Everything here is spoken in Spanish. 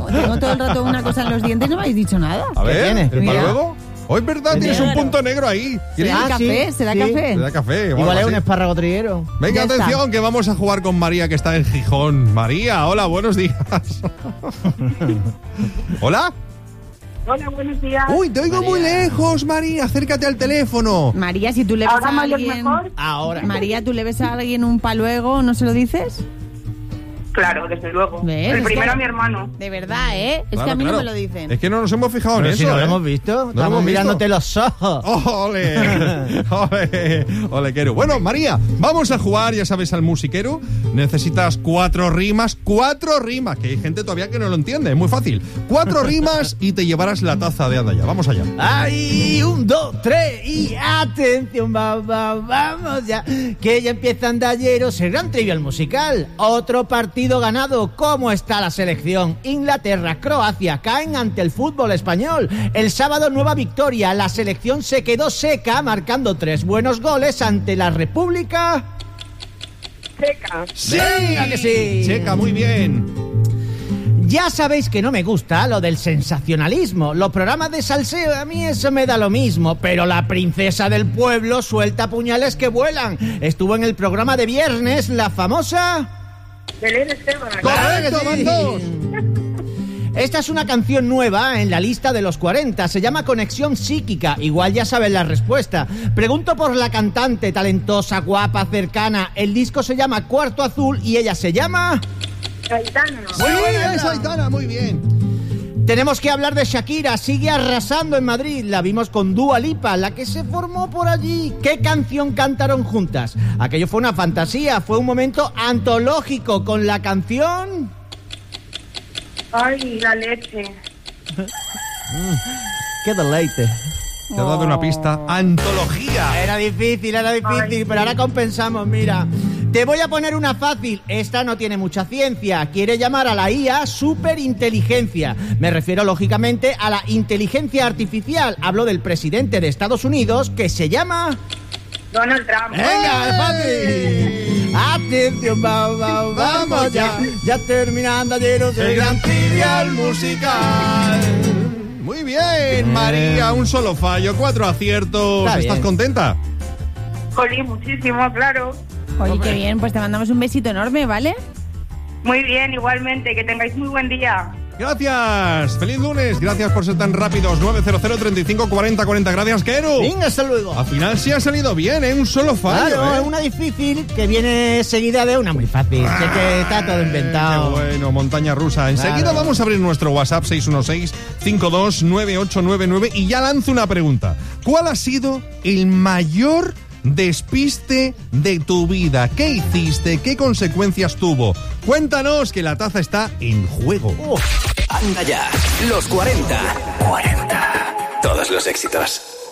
tengo todo el rato una cosa en los dientes y no me habéis dicho nada. A ver, tienes? ¿el Mira. paluego? Oh, es verdad, tienes un punto negro ahí. ¿Será café? ¿Será café? ¿Te da café? o Igual algo es un así? espárrago triguero. Venga, Ya está. atención, que vamos a jugar con María, que está en Gijón. María, hola, buenos días. ¿Hola? Hola, buenos días. Uy, te oigo muy lejos, María. Acércate al teléfono. María, si tú le ves ¿Ahora a me oyes alguien... mejor? Ahora. María, ¿tú le ves a alguien un paluego, no se lo dices? Claro, desde luego. ¿Ves? El Es primero que- a mi hermano. De verdad, ¿eh? Es Claro, que a mí claro. no me lo dicen. Es que no nos hemos fijado en Pero eso. si no lo ¿eh? hemos visto, ¿No lo estamos hemos mirándote visto? los ojos. ¡Ole! ¡Ole! ¡Ole, Quero! Bueno, María, vamos a jugar, ya sabes, al musiquero. Necesitas 4 rimas, que hay gente todavía que no lo entiende, es muy fácil. 4 rimas y te llevarás la taza de Anda Ya. Vamos allá. ¡Ay! 1, 2, 3 y atención, vamos ya. Que ya empieza Andalleros, el gran trivial musical. Otro partido ganado. ¿Cómo está la selección? Inglaterra, Croacia caen ante el fútbol español. El sábado nueva victoria. La selección se quedó seca, marcando 3 buenos goles ante la República. Seca. ¡Venga que sí! Checa, muy bien. Ya sabéis que no me gusta lo del sensacionalismo. Los programas de salseo, a mí eso me da lo mismo. Pero la princesa del pueblo suelta puñales que vuelan. Estuvo en el programa de viernes, la famosa... Belén Esteban. ¡Correcto, Sí. van 2! Esta es una canción nueva en la lista de los 40. Se llama Conexión Psíquica. Igual ya saben la respuesta. Pregunto por la cantante, talentosa, guapa, cercana. El disco se llama Cuarto Azul y ella se llama... Aitana. Muy bien, esa Aitana, muy bien. Tenemos que hablar de Shakira, sigue arrasando en Madrid. La vimos con Dua Lipa, la que se formó por allí. ¿Qué canción cantaron juntas? Aquello fue una fantasía, fue un momento antológico con la canción... Ay, la leche. ¡Qué deleite! Te he dado una pista. Antología. Era difícil, Ay, pero ahora compensamos, mira. Te voy a poner una fácil. Esta no tiene mucha ciencia. Quiere llamar a la IA superinteligencia. Me refiero, lógicamente, a la inteligencia artificial. Hablo del presidente de Estados Unidos, que se llama... Donald Trump. ¡Venga, es fácil! Atención, vamos ya. Ya terminando ayer el gran trivial musical. Muy bien, María, un solo fallo, 4 aciertos. Está ¿Estás bien. contenta? Jolín, muchísimo, claro. Oye, qué bien, pues te mandamos un besito enorme, ¿vale? Muy bien, igualmente. Que tengáis muy buen día. Gracias, feliz lunes, gracias por ser tan rápidos. 900 35 40 40. Gracias, Quero. Venga, hasta luego. Al final sí ha salido bien, ¿eh? Un solo fallo. Claro, ¿eh? es una difícil que viene seguida de una muy fácil. Sé que está todo inventado. Qué bueno, montaña rusa. Enseguida Claro. vamos a abrir nuestro WhatsApp 616-529899 y ya lanzo una pregunta. ¿Cuál ha sido el mayor despiste de tu vida? ¿Qué hiciste? ¿Qué consecuencias tuvo? Cuéntanos, que la taza está en juego. Anda Ya, los 40. 40. Todos los éxitos.